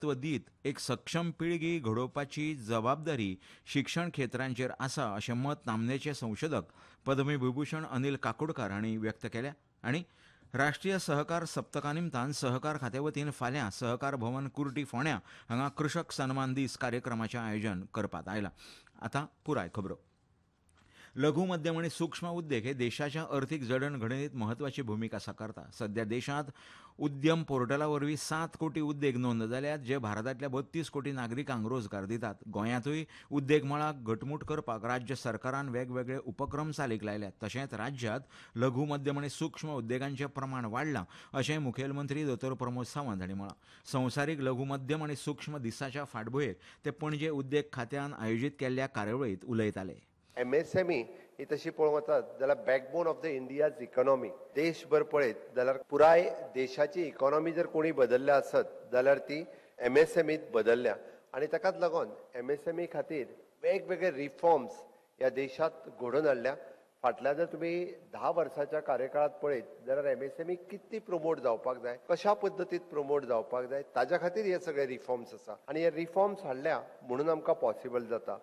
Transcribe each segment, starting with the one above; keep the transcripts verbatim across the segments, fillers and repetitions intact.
म्हत्व दीत एक सक्षम पिळगी घडोवपाची जबाबदारी शिक्षण क्षेत्रांचेर आसा अशें मत नामनेचे संशोधक पद्मविभूषण अनिल काकोडकार हांणी व्यक्त केल्या. आनी राष्ट्रीय सहकार सप्तका निमतान सहकार खात्या वतीन फाल्यां सहकार भवन कुर्टी फोंड्यां हांगा कृषक सन्मान दीस कार्यक्रमाचें आयोजन करपात आयलां. आतां पुराय खबरो. लघु मध्यम आनी सूक्ष्म उद्देग हे देशाच्या अर्थीक जडणघडणीत म्हत्वाची भुमिका साकारता. सध्या देशांत उद्यम पोर्टला वरवीं सात कोटी उद्देग नोंद जाल्यात, जे भारतांतल्या बत्तीस कोटी नागरिकांक रोजगार दितात. गोंयांतूय उद्देग मळाक घटमूट करपाक राज्य सरकारान वेगवेगळे उपक्रम चालीक लायल्यात. तशेंच राज्यांत लघु मध्यम आनी सूक्ष्म उद्देगांचें प्रमाण वाडलां अशें मुखेलमंत्री दोतोर प्रमोद सावंत हांणी म्हळां. संवसारीक लघु मध्यम आनी सूक्ष्म दिसाच्या फाटभुंयेर ते पणजे उद्देग खात्यान आयोजीत केल्ल्या कार्यावळींत उलयताले. एम एस एम ई ही तशी पळोवंक वचत जाल्यार backbone of the India's economy. देशभर पळयत जाल्यार पुराय देशाची इकॉनॉमी जर कोणी बदल्ल्या आसत जाल्यार ती एम एस एम ईत बदल्ल्या. आनी ताकाच लागून एम एस एम ई खातीर वेगवेगळे रिफॉर्म्स ह्या देशांत घडोवन हाडल्या. फाटल्या जर तुमी धा वर्साच्या कार्यकाळात पळयत जाल्यार एम एस एम ई कितली प्रमोट जावपाक जाय, कशा पद्दतीत प्रमोट जावपाक जाय, ताच्या खातीर हे सगळे रिफॉर्म्स आसा. आनी हे रिफॉर्म्स हाडल्या म्हणून आमकां पॉसिबल जाता.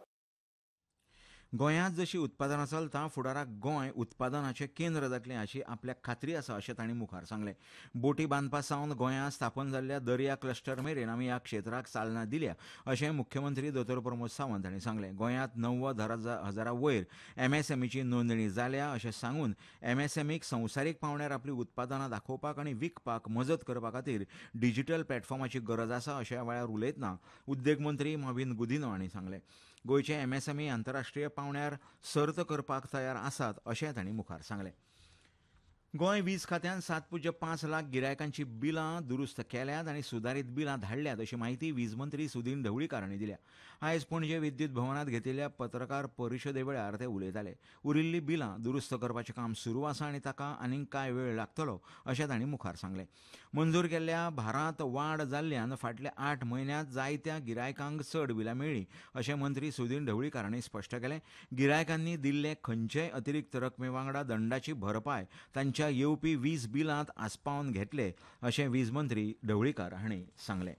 गोंयांत जशी उत्पादनां चलता फुडाराक गोंय उत्पादनाचें केंद्र जातलें हाची आपल्याक खात्री आसा अशें तांणी मुखार सांगलें. बोटी बांदपा सावन गोंयांत स्थापन जाल्ल्या दर्या क्लस्टर मेरेन आमी ह्या क्षेत्राक चालना दिल्या अशें मुख्यमंत्री दोतोर प्रमोद सावंत हांणी सांगलें. गोंयांत णव्वद हजारा वयर एमएसएमईची नोंदणी जाल्या अशें सांगून एमएसएमईक संवसारीक पांवड्यार आपली उत्पादनां दाखोवपाक आनी विकपाक मजत करपा खातीर डिजीटल प्लॅटफॉर्माची गरज आसा अशा वेळार उलयतना उद्देग मंत्री मॉविन गुदिनो हांणी सांगलें. गोंयचे एमएसएमई आंतरराष्ट्रीय पांवड्यार सर्त करपाक तयार आसात अशें तांणी मुखार सांगलें. गोंय वीज खात्यान सात पुज्य पांच लाख गिरायकांची बिलां दुरुस्त केल्यात आनी सुदारीत बिलां धाडल्यात अशी माहिती वीज मंत्री सुदीन ढवळीकार हांणी दिल्या. आयज पणजे विद्युत भवनात घेतिल्ल्या पत्रकार परिशदे वेळार ते उलयताले. उरिल्लीं बिलां दुरुस्त करपाचें काम सुरू आसा आनी ताका आनीक कांय वेळ लागतलो अशें तांणी मुखार सांगलें. मंजूर केल्ल्या भारांत वाड जाल्ल्यान फाटल्या आठ म्हयन्यांत जायत्या गिरायकांक चड बिलां मेळ्ळीं अशें मंत्री सुदीन ढवळीकार हांणी स्पश्ट केलें. गिरायकांनी दिल्ले खंयचेय अतिरिक्त रकमे वांगडा दंडाची भरपाय तांच्या येवपी वीज बिलांत आस्पावन घेतले अशें वीज मंत्री ढवळीकार हांणी सांगलें.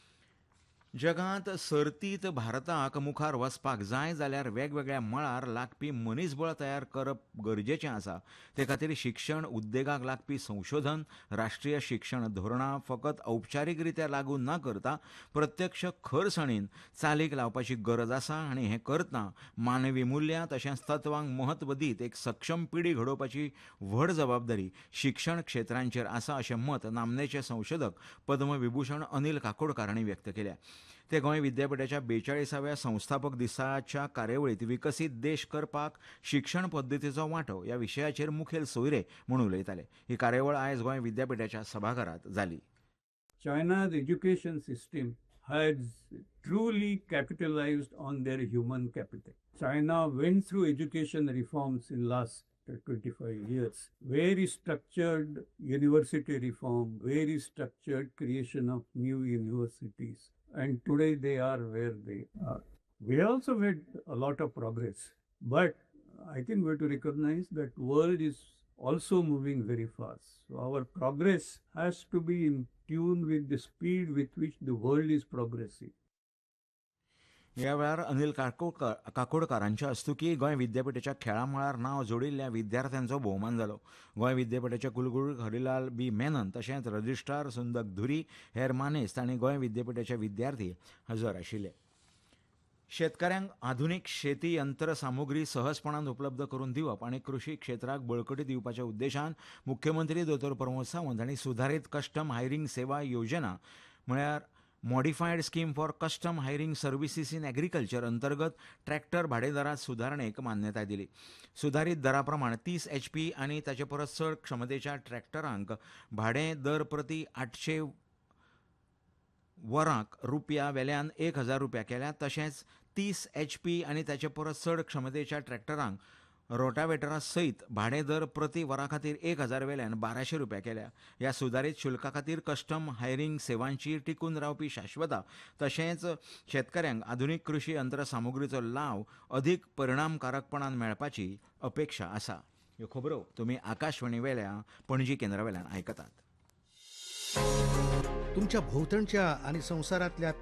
जगांत सर्तींत भारताक मुखार वचपाक जाय जाल्यार वेगवेगळ्या मळार लागपी मनीसबळ तयार करप गरजेचें आसा. ते खातीर शिक्षण उद्देगाक लागपी संशोधन, राष्ट्रीय शिक्षण धोरणां फकत औपचारीक रित्या लागू न करता प्रत्यक्ष खरसणीन चालीक लावपाची गरज आसा आनी हें करतना मानवी मुल्यां तशेंच तत्वांक महत्व दीत एक सक्षम पिढी घडोवपाची व्हड जबाबदारी शिक्षण क्षेत्रांचेर आसा अशें मत नामनेचे संशोधक पद्मविभूषण अनिल काकोडकार हांणी व्यक्त केल्या. ते गोंय विद्यापीठाच्या बेचाळीसाव्या संस्थापक दिसाच्या कार्यावळींत विकसीत देश करपाक शिक्षण पद्दतीचो वांटो ह्या विशयाचेर मुखेल सोयरे म्हूण उलयताले. ही कार्यावळ आयज गोंय विद्यापीठाच्या सभाघरांत जाली. China's education system has truly capitalized on their human capital. China went through education reforms in last twenty-five years. Very structured university reform, very structured creation of new universities. And today they are where they are. We also made a lot of progress. But I think we have to recognize that world is also moving very fast. So our progress has to be in tune with the speed with which the world is progressing. ह्या वेळार अनिल काकोडकार काकोडकारांच्या हस्तुकी गोंय विद्यापीठाच्या खेळां मळार नांव जोडिल्ल्या विद्यार्थ्यांचो भोवमान जालो. गोंय विद्यापीठाचे कुलगुरू हरिलाल बी मेनन तशेंच रजिस्ट्रार सुंदक धुरी, हेर मानेस्त आनी गोंय विद्यापीठाचे विद्यार्थी हजर आशिल्ले. शेतकऱ्यांक आधुनीक शेती यंत्रसामुग्री सहजपणान उपलब्ध करून दिवप आनी कृशी क्षेत्राक बळकटी दिवपाच्या उद्देशान मुख्यमंत्री दोतोर प्रमोद सावंत हांणी सुधारीत कस्टम हायरिंग सेवा योजना म्हळ्यार modified scheme for custom hiring services in agriculture अंतर्गत ट्रॅक्टर भाडेदरात सुधारणेक मान्यताय दिली. सुधारीत दरा प्रमाण तीस एच पी आनी ताचे परस चड क्षमतेच्या ट्रॅक्टरांक भाडें दर प्रती आठशे वरांक रुपया वेल्यान एक हजार रुपया केल्या. तशेंच तीस एच पी आनी ताचे परस चड क्षमतेच्या ट्रॅक्टरांक रोटावेटरा सयत भाडें दर प्रती वरा खातीर एक हजार वेल्यान बाराशे रुपया केल्या. ह्या सुदारीत शुल्का खातीर कस्टम हायरिंग सेवांची टिकून रावपी शाश्वता तशेंच शेतकऱ्यांक आधुनीक कृशी यंत्रसामुग्रीचो लाव अदीक परिणामकारकपणान मेळपाची अपेक्षा आसा. ह्यो खबरो तुमी आकाशवाणी वेल्या पणजी केंद्रा वेल्यान आयकतात. तुमच्या भोवतणच्या आणि संसारातल्या